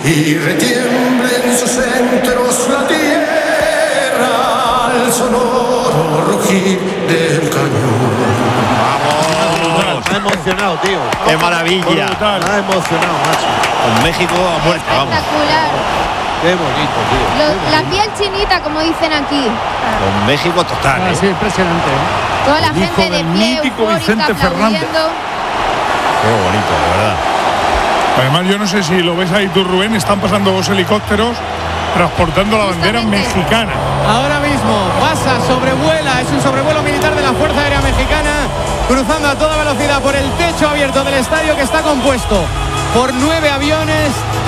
y retiembla en sus centros la tierra al sonoro rugir del cañón. ¡Vamos! Me ha emocionado, tío. ¡Qué maravilla! Me ha emocionado, macho. Con México a muerte, vamos. Espectacular. Qué bonito, tío. La piel chinita, como dicen aquí. Con México total, ¿eh? Sí, impresionante. Toda la El gente hijo de del pie, mítico eufórica, Vicente Fernández. aplaudiendo. Qué bonito, de verdad. Además, yo no sé si lo ves ahí tú, Rubén, están pasando 2 helicópteros transportando la bandera Justamente. mexicana. Ahora mismo pasa, sobrevuela, es un sobrevuelo militar de la Fuerza Aérea Mexicana, cruzando a toda velocidad por el techo abierto del estadio, que está compuesto por 9 aviones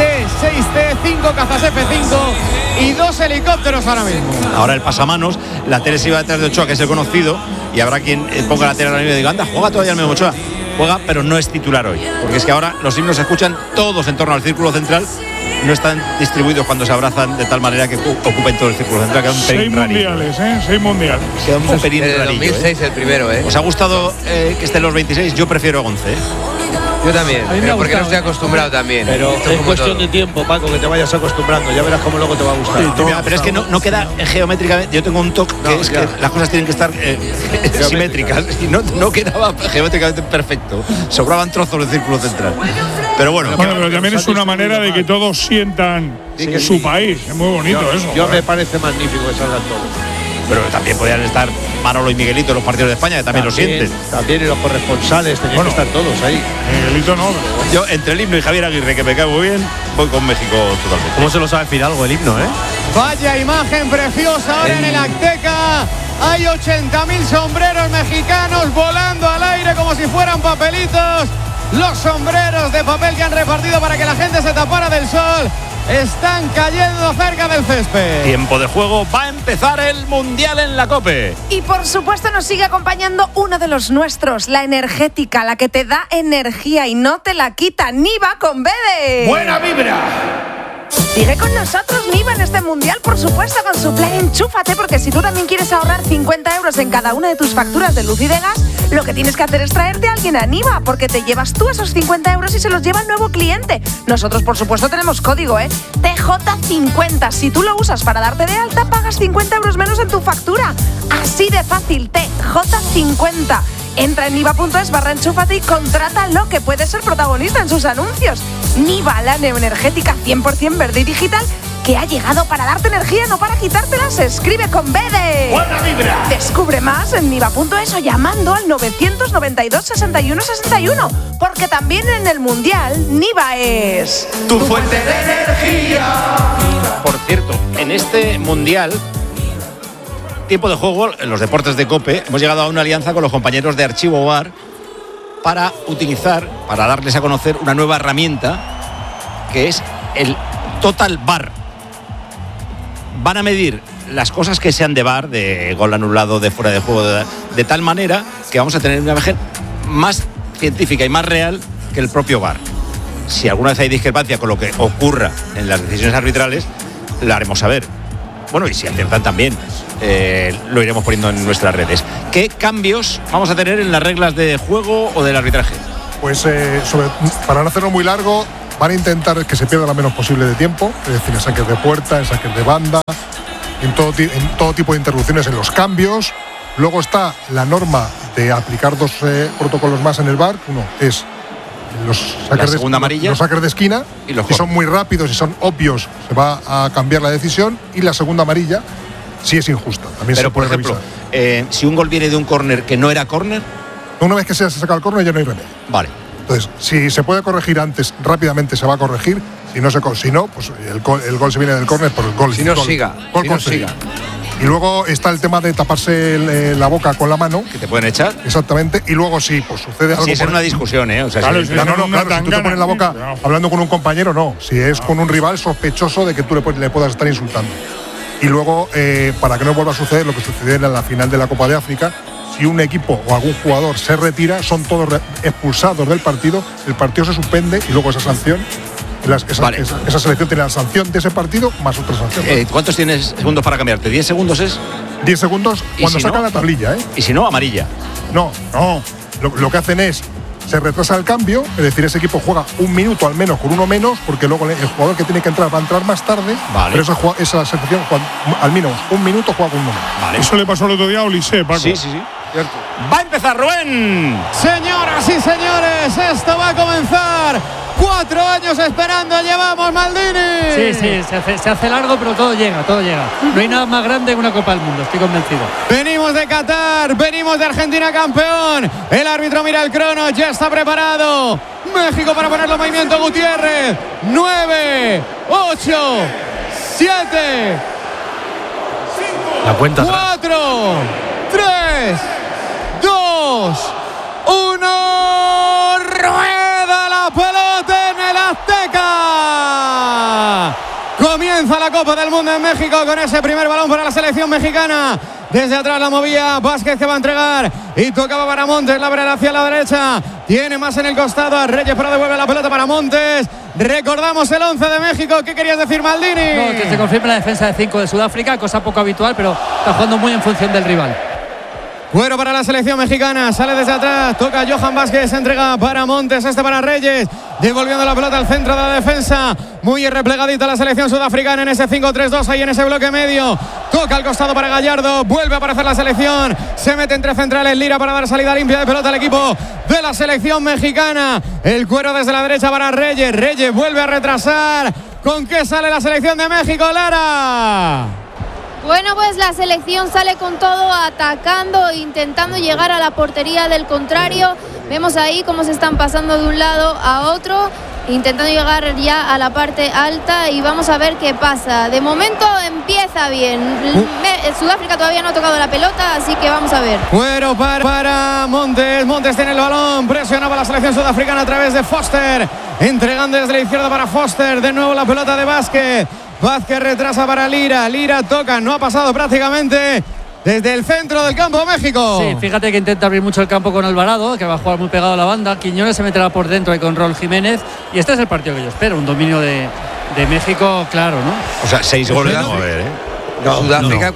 T-6T, 5 cazas F-5 y 2 helicópteros ahora mismo. Ahora el pasamanos, la tele se iba detrás de Ochoa, que es el conocido, y habrá quien ponga la tele ahora mismo y diga, anda, juega todavía el mismo Ochoa. Juega, pero no es titular hoy, porque es que ahora los himnos se escuchan todos en torno al círculo central, no están distribuidos cuando se abrazan de tal manera que ocupen todo el círculo central, queda un 6 pelín rarillo. mundiales, 6 mundiales. Queda un pelín Desde rarillo, 2006 el primero, ¿Os ha gustado que estén los 26? Yo prefiero 11, Yo también, A mí me pero ha porque no gustado. estoy acostumbrado también. Pero Esto es como cuestión todo. de tiempo, Paco, que te vayas acostumbrando. Ya verás cómo luego te va a gustar. Mira, pero es que no queda geométricamente. Yo tengo un toque que es ya. que las cosas tienen que estar simétricas y no quedaba geométricamente perfecto. Sobraban trozos del círculo central. Pero bueno, Pero también es una manera de que todos sientan su país. Es muy bonito eso. Yo me parece magnífico que salgan todos. pero también podían estar Manolo y Miguelito en los partidos de España, que también lo sienten. También y los corresponsales, tenían que estar todos ahí. Miguelito no, pero Yo, entre el himno y Javier Aguirre, que me cae muy bien, voy con México totalmente. ¿Cómo se lo sabe Fidalgo el himno, Vaya imagen preciosa ahora en el Azteca. Hay 80.000 sombreros mexicanos volando al aire como si fueran papelitos. Los sombreros de papel que han repartido para que la gente se tapara del sol están cayendo cerca del césped. Tiempo de juego, va a empezar el Mundial en la COPE. Y por supuesto nos sigue acompañando uno de los nuestros, la energética, la que te da energía y no te la quita. Niva con Bede. ¡Buena vibra! Sigue con nosotros Niva en este Mundial, por supuesto, con su plan Enchúfate, porque si tú también quieres ahorrar 50 euros en cada una de tus facturas de luz y de gas, lo que tienes que hacer es traerte a alguien a Niva, porque te llevas tú esos 50 euros y se los lleva el nuevo cliente. Nosotros, por supuesto, tenemos código, TJ50. Si tú lo usas para darte de alta, pagas 50 euros menos en tu factura. Así de fácil, TJ50. Entra en niva.es/enchúfate y contrátalo, que puede ser protagonista en sus anuncios. Niva, la neoenergética 100% verde y digital, que ha llegado para darte energía, no para quitártela. Se escribe con B de... ¡Buena vibra! Descubre más en niva.es o llamando al 992 61 61, porque también en el Mundial Niva es... Tu fuente de energía. Por cierto, en este Mundial, tiempo de juego, en los deportes de COPE, hemos llegado a una alianza con los compañeros de Archivo VAR para darles a conocer una nueva herramienta que es el Total VAR. Van a medir las cosas que sean de VAR, de gol anulado, de fuera de juego, de tal manera que vamos a tener una imagen más científica y más real que el propio VAR. Si alguna vez hay discrepancia con lo que ocurra en las decisiones arbitrales, la haremos saber. Bueno, y si aciertan también, lo iremos poniendo en nuestras redes. ¿Qué cambios vamos a tener en las reglas de juego o del arbitraje? Pues para no hacerlo muy largo, van a intentar que se pierda lo menos posible de tiempo, es decir, en saques de puerta, en saques de banda, en todo tipo de interrupciones en los cambios. Luego está la norma de aplicar 2 protocolos más en el VAR. Uno es los saques de esquina, y si son muy rápidos y son obvios, se va a cambiar la decisión. Y la segunda amarilla, si es injusta, también se puede revisar. Si un gol viene de un córner que no era córner, una vez que se saca el córner ya no hay remedio. Vale. Entonces, si se puede corregir antes, rápidamente se va a corregir. Si no, pues el gol se viene del córner por el gol. Si no, siga. Y luego está el tema de taparse la boca con la mano. Que te pueden echar. Exactamente. Y luego sí, pues sucede algo. Sí, es una discusión, O sea, claro, si si tú te pones la boca hablando con un compañero, no. Si es con un rival sospechoso de que tú le puedas estar insultando. Y luego, para que no vuelva a suceder lo que sucedió en la final de la Copa de África, si un equipo o algún jugador se retira, son todos expulsados del partido, el partido se suspende y luego esa sanción, esa selección tiene la sanción de ese partido más otra sanción. ¿Cuántos tienes segundos para cambiarte? ¿10 segundos es? 10 segundos cuando sacan la tablilla, Y si no, amarilla. No. Lo que hacen es se retrasa el cambio, es decir, ese equipo juega un minuto al menos con uno menos, porque luego el jugador que tiene que entrar va a entrar más tarde, pero esa selección juega al menos un minuto, juega con uno menos. Vale. Eso le pasó el otro día a Olise, Paco. Sí. Cierto. Va a empezar Rubén. Señoras y señores, esto va a comenzar. 4 años esperando llevamos, Maldini. Sí, se hace largo, pero todo llega. No hay nada más grande que una Copa del Mundo, estoy convencido. Venimos de Qatar, venimos de Argentina campeón. El árbitro mira el crono, ya está preparado. México para ponerlo en movimiento, Gutiérrez. 9, 8, 7, La cuenta 4, 3, 2, 1. Rueda la pelota en el Azteca. Comienza la Copa del Mundo en México con ese primer balón para la selección mexicana. Desde atrás la movía Vázquez, que va a entregar y tocaba para Montes, la abre hacia la derecha. Tiene más en el costado a Reyes, pero devuelve la pelota para Montes. Recordamos el 11 de México. ¿Qué querías decir, Maldini? No, que se confirme la defensa de 5 de Sudáfrica, cosa poco habitual, pero está jugando muy en función del rival. Cuero para la selección mexicana, sale desde atrás, toca Johan Vázquez, entrega para Montes, para Reyes, devolviendo la pelota al centro de la defensa, muy replegadita la selección sudafricana en ese 5-3-2, ahí en ese bloque medio, toca al costado para Gallardo, vuelve a aparecer la selección, se mete entre centrales Lira para dar salida limpia de pelota al equipo de la selección mexicana, el cuero desde la derecha para Reyes vuelve a retrasar, ¿con qué sale la selección de México, Lara? Bueno, pues la selección sale con todo, atacando, intentando llegar a la portería del contrario. Vemos ahí cómo se están pasando de un lado a otro, intentando llegar ya a la parte alta y vamos a ver qué pasa. De momento empieza bien. Sudáfrica todavía no ha tocado la pelota, así que vamos a ver. Bueno, para Montes. Montes tiene el balón, presionaba la selección sudafricana a través de Foster, entregando desde la izquierda para Foster. De nuevo la pelota de Vázquez. Vázquez retrasa para Lira toca, no ha pasado prácticamente desde el centro del campo México. Sí, fíjate que intenta abrir mucho el campo con Alvarado, que va a jugar muy pegado a la banda. Quiñones se meterá por dentro ahí con Raúl Jiménez y este es el partido que yo espero, un dominio de México claro, ¿no? O sea, 6 goles no va a haber, Sudáfrica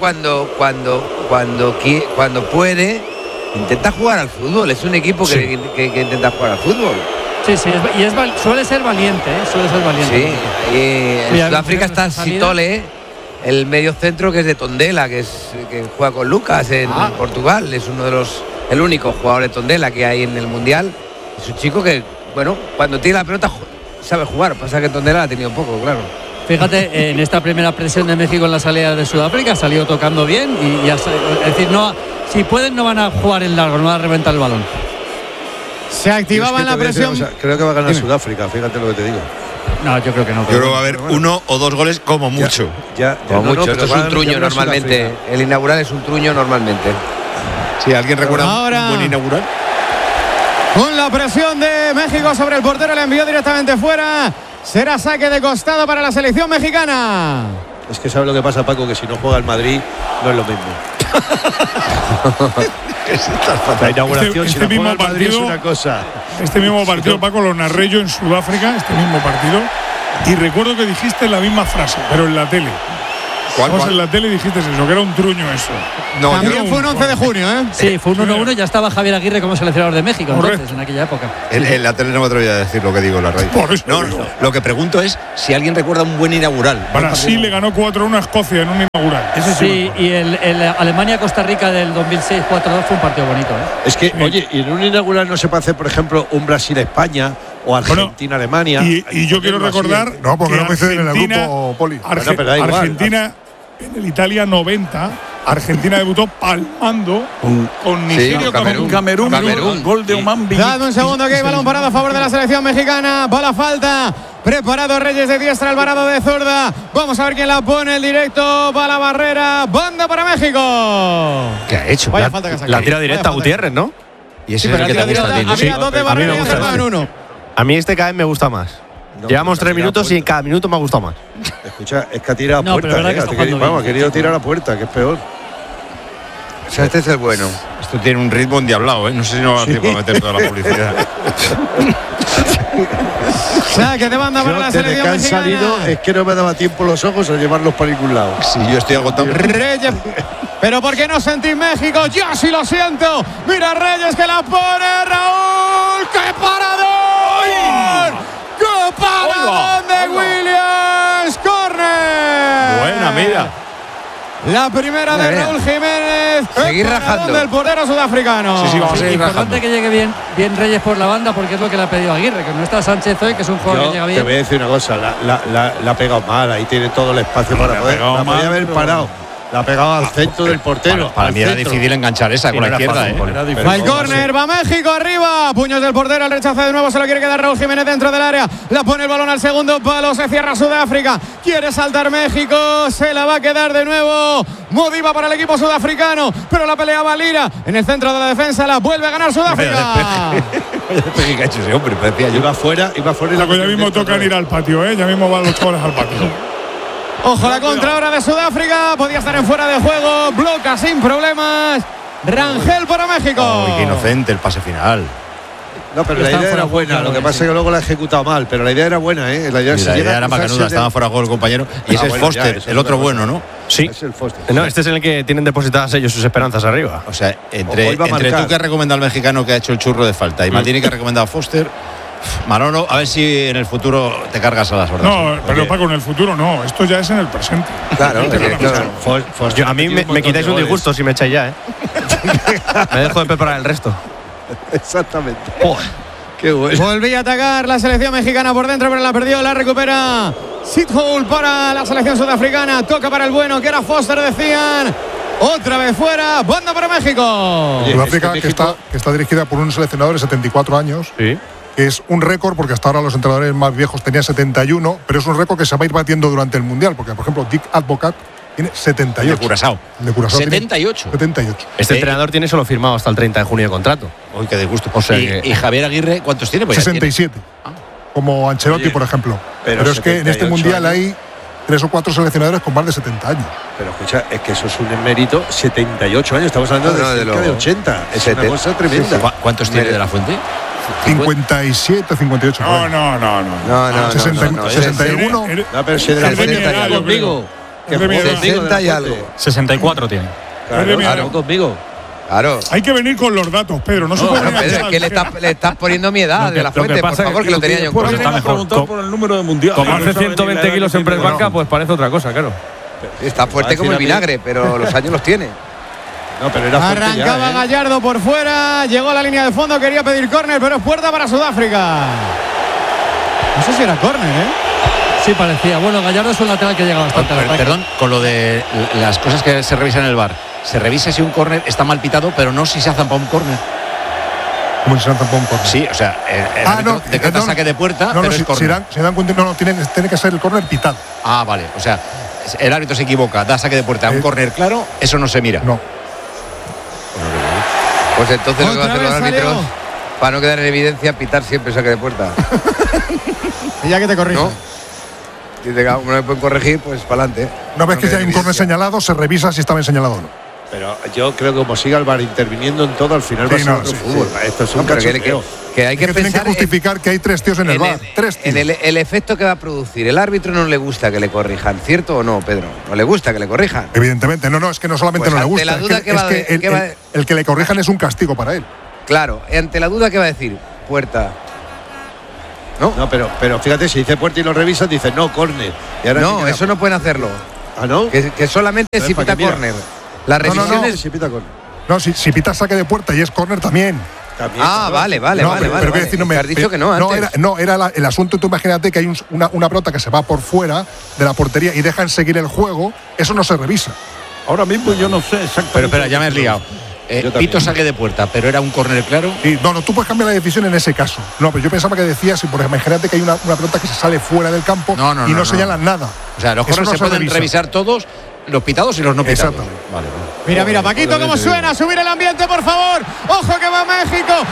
cuando puede intenta jugar al fútbol, es un equipo que intenta jugar al fútbol. Sí, suele ser valiente, Sí, en Sudáfrica está Sitole, el medio centro que es de Tondela, que juega con Lucas en Portugal, es el único jugador de Tondela que hay en el Mundial. Es un chico que, bueno, cuando tiene la pelota sabe jugar, pasa que Tondela la ha tenido poco, claro. Fíjate, en esta primera presión de México en la salida de Sudáfrica ha salido tocando bien y ya, es decir, si pueden no van a jugar en largo, no van a reventar el balón. Se activaba en la presión. Creo que va a ganar Sudáfrica, fíjate lo que te digo. No, yo creo que no. Yo creo que va a haber 1 o 2 goles como mucho. Como mucho. Esto es un truño normalmente. El inaugural es un truño normalmente. Si alguien recuerda ahora, un buen inaugural. Con la presión de México sobre el portero, le envió directamente fuera. Será saque de costado para la selección mexicana. Es que sabe lo que pasa, Paco, que si no juega el Madrid no es lo mismo. La inauguración este si mismo no juega el Madrid partido, es una cosa. Este mismo partido, Paco, lo narré yo en Sudáfrica, este mismo partido, y recuerdo que dijiste la misma frase, pero en la tele. ¿Cuál? En la tele dijiste eso, que era un truño eso. No, también fue un 11 de junio, ¿eh? Sí, fue un 1-1, ya estaba Javier Aguirre como seleccionador de México, entonces, en aquella época. En la tele no me atrevería a decir lo que digo en la radio. Por eso no, lo que pregunto es si alguien recuerda un buen inaugural. Brasil le ganó 4-1 a Escocia en un inaugural. Sí, y el Alemania-Costa Rica del 2006 4-2 fue un partido bonito, ¿eh? Es que, oye, y en un inaugural no se puede hacer, por ejemplo, un Brasil-España o Argentina-Alemania. Y yo quiero recordar. No, porque no coinciden en el grupo, Poli. Pero da igual. Argentina, en el Italia 90, Argentina debutó palmando con Nigeria, Camerún. Gol de Omambi. Dame un segundo, que hay balón parado a favor de la selección mexicana. Va la falta. Preparado Reyes de diestra, Alvarado de zurda. Vamos a ver quién la pone. El directo va a la barrera. Banda para México. ¿Qué ha hecho? Vaya falta que ha sacado. La tira directa a Gutiérrez, ¿no? Y ese Sí, es el que te gusta a ti, ¿no? había 2 de barrera y acertado en 1. A mí este cada vez me gusta más. Llevamos 3 minutos y en cada minuto me ha gustado más. Escucha, es que ha tirado a No, pero puerta. verdad que está jugando bien. Ha querido tirar a puerta, que es peor. O sea, este es el bueno. Esto tiene un ritmo endiablado, ¿eh? No sé si no va a dar tiempo a meter toda la publicidad. Saque de banda para la Desde selección que han mexicana. salido es que no me daba tiempo los ojos a llevarlos para ningún lado. Sí, yo estoy agotado. Reyes. Pero ¿por qué no sentís México? Yo sí lo siento. Mira Reyes que la pone. Raúl gol! ¡Qué paradón! ¡Qué paradón de Williams! ¡Corner! Buena, mira. La primera de Raúl Jiménez. Seguir rajando del portero sudafricano. Sí, vamos a seguir Importante rajando. que llegue bien Reyes por la banda, porque es lo que le ha pedido Aguirre, que no está Sánchez hoy, que es un jugador que llega bien. Te voy a decir una cosa, la ha pegado mal, ahí tiene todo el espacio para poder. La podía haber parado. La ha pegado al centro del portero. Para mí era difícil enganchar esa con la izquierda. Va el córner, va México arriba. Puños del portero, el rechazo de nuevo, se lo quiere quedar Raúl Jiménez dentro del área. La pone el balón al segundo palo, se cierra Sudáfrica. Quiere saltar México, se la va a quedar de nuevo. Modiva para el equipo sudafricano, pero la pelea va Lira. En el centro de la defensa la vuelve a ganar Sudáfrica. ¿Qué ha hecho ese hombre? Parecía yo. Iba fuera y ya mismo tocan ir al patio, ¿eh? Ya mismo van los chavales al patio. Ojo la contra ahora de Sudáfrica. Podía estar en fuera de juego. Bloca sin problemas. Rangel para México. Uy, qué inocente el pase final. No, pero la idea era buena. Lo que pasa es que luego la ha ejecutado mal. Pero la idea era buena, ¿eh? La idea era macanuda. Estaba fuera de juego el compañero. Y ese es Foster, el otro bueno, ¿no? Sí. Es el Foster. No, este es en el que tienen depositadas ellos sus esperanzas arriba. O sea, entre tú que has recomendado al mexicano que ha hecho el churro de falta y Maldini que ha recomendado a Foster, Manolo, a ver si en el futuro te cargas a las horas. No, pero Paco, en el futuro no. Esto ya es en el presente. Claro, a mí me quitáis un disgusto si me echáis ya, ¿eh? Me dejo de preparar el resto. Exactamente. Qué bueno. Volvía a atacar la selección mexicana por dentro, pero la perdió, la recupera Sithole para la selección sudafricana. Toca para el bueno, que era Foster, decían. Otra vez fuera, banda para México. Sudáfrica, que está dirigida por un seleccionador de 74 años. Sí. Que es un récord, porque hasta ahora los entrenadores más viejos tenían 71, pero es un récord que se va a ir batiendo durante el Mundial, porque, por ejemplo, Dick Advocat tiene 78. De Curazao. 78. Este entrenador tiene solo firmado hasta el 30 de junio de contrato. Uy, qué disgusto. O sea ¿Y Javier Aguirre cuántos tiene? Pues 67. Como Ancelotti, por ejemplo. Pero es que en este Mundial hay 3 o 4 seleccionadores con más de 70 años. Pero escucha, es que eso es un emérito. 78 años, estamos hablando de cerca de 80. Es una cosa tremenda. Sí. ¿Cuántos tiene de la Fuente? 57, 58. No. 61. No, pero si de la Fuente está conmigo. 60 y algo. 64 tiene. Claro, conmigo. Claro. Hay que venir con los datos, Pedro. No se puede Pedro, es que le estás poniendo mi edad de la Fuente, por favor, que lo tenía yo en cuenta. Está mejor por el número de mundial. Tomarse 120 kilos en press banca, pues parece otra cosa, claro. Está fuerte como el vinagre, pero los años los tiene. No, pero era arrancaba Gallardo por fuera, llegó a la línea de fondo, quería pedir córner, pero es puerta para Sudáfrica. No sé si era córner, ¿eh? Sí, parecía. Bueno, Gallardo es un lateral que llega bastante. Perdón, con lo de las cosas que se revisan en el VAR. Se revisa si un córner está mal pitado, pero no si se ha zampado un córner. ¿Cómo se ha zampado un córner? Sí, o sea, decreta saque de puerta, pero es córner. Se dan cuenta, tiene que ser el córner pitado. Ah, vale, o sea, el árbitro se equivoca, da saque de puerta a un córner claro, eso no se mira. No. Pues entonces lo que van a hacer los árbitros, para no quedar en evidencia, pitar siempre saque de puerta. Y ya que te corrijo. ¿No? Si no me pueden corregir, pues para adelante. Una vez que ya hay un córner señalado, se revisa si está bien señalado o no. Pero yo creo que como siga el VAR interviniendo en todo, al final va a ser otro fútbol. Esto es un cachondeo. Que hay que tienen que justificar que hay 3 tíos en el VAR. 3 tíos. En el efecto que va a producir. El árbitro no le gusta que le corrijan, ¿cierto o no, Pedro? No le gusta que le corrijan. Evidentemente, no, es que no solamente pues no le gusta. La duda el que le corrijan es un castigo para él. Claro, ante la duda, ¿qué va a decir? Puerta. No, pero fíjate, si dice puerta y lo revisas, dice no, córner. No, eso no pueden hacerlo. ¿Ah, no? Que solamente si pita córner. La revisión es si pita córner. No, si pita saque de puerta y es córner también. Vale. Pero ¿qué decir? Has dicho que no antes. Era el asunto. Tú imagínate que hay una pelota que se va por fuera de la portería y dejan seguir el juego. Eso no se revisa. Ahora mismo yo no sé exactamente. Pero espera, ya me has liado. Pito saque de puerta, pero era un córner claro. No, tú puedes cambiar la decisión en ese caso. No, pero yo pensaba que decías, por ejemplo, imagínate que hay una pelota que se sale fuera del campo y no señalan nada. O sea, los córneres se pueden revisar todos, los pitados y los no pitados. Exacto. Vale. Mira, Paquito, cómo suena. Subir el ambiente, por favor. Ojo que va México.